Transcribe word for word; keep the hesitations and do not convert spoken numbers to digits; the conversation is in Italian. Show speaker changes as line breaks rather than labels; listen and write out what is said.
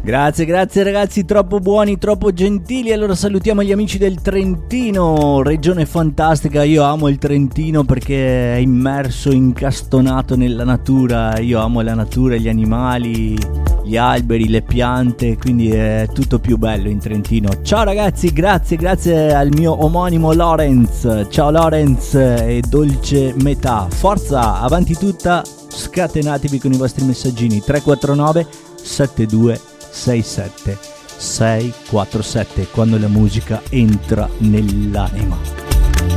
Grazie, grazie ragazzi, troppo buoni, troppo gentili. Allora salutiamo gli amici del Trentino, regione fantastica. Io amo il Trentino perché è immerso, incastonato nella natura. Io amo la natura, gli animali, gli alberi, le piante, quindi è tutto più bello in Trentino. Ciao ragazzi, grazie, grazie al mio omonimo Lorenz. Ciao Lorenz e dolce metà. Forza, avanti tutta, scatenatevi con i vostri messaggini. Tre quattro nove sette due sei sette sei quattro sette, quando la musica entra nell'anima.